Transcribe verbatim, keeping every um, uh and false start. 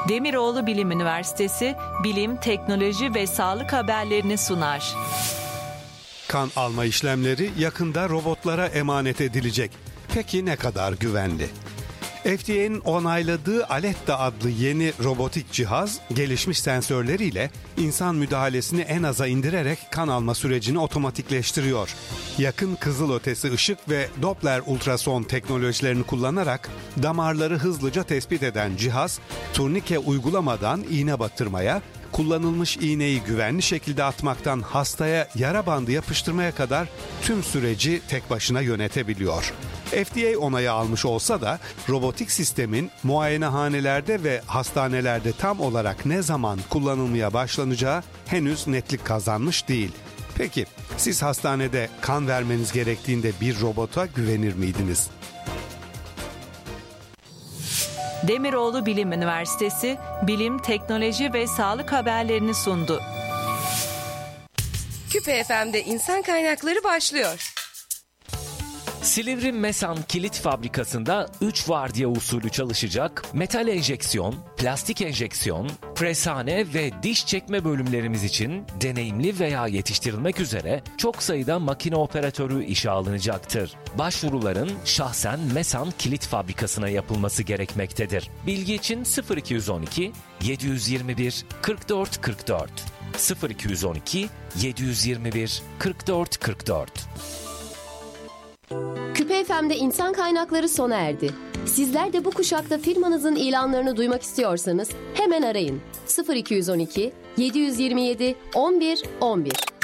Demiroğlu Bilim Üniversitesi Bilim, Teknoloji ve Sağlık haberlerini sunar. Kan alma işlemleri yakında robotlara emanet edilecek. Peki ne kadar güvenli? F D A'nın onayladığı Aletta adlı yeni robotik cihaz, gelişmiş sensörleriyle insan müdahalesini en aza indirerek kan alma sürecini otomatikleştiriyor. Yakın kızılötesi ışık ve Doppler ultrason teknolojilerini kullanarak damarları hızlıca tespit eden cihaz, turnike uygulamadan iğne batırmaya, kullanılmış iğneyi güvenli şekilde atmaktan hastaya yara bandı yapıştırmaya kadar tüm süreci tek başına yönetebiliyor. F D A onayı almış olsa da robotik sistemin muayenehanelerde ve hastanelerde tam olarak ne zaman kullanılmaya başlanacağı henüz netlik kazanmış değil. Peki siz hastanede kan vermeniz gerektiğinde bir robota güvenir miydiniz? Demiroğlu Bilim Üniversitesi Bilim, Teknoloji ve Sağlık haberlerini sundu. Küpe F M'de insan kaynakları başlıyor. Silivri Mesan Kilit Fabrikası'nda üç vardiya usulü çalışacak metal enjeksiyon, plastik enjeksiyon, preshane ve diş çekme bölümlerimiz için deneyimli veya yetiştirilmek üzere çok sayıda makine operatörü işe alınacaktır. Başvuruların şahsen Mesan Kilit Fabrikası'na yapılması gerekmektedir. Bilgi için sıfır iki yüz on iki yedi yüz yirmi bir kırk dört kırk dört sıfır iki yüz on iki yedi yüz yirmi bir kırk dört kırk dört. Küpe F M'de insan kaynakları sona erdi. Sizler de bu kuşakta firmanızın ilanlarını duymak istiyorsanız hemen arayın. sıfır iki yüz on iki yedi yüz yirmi yedi on bir on bir.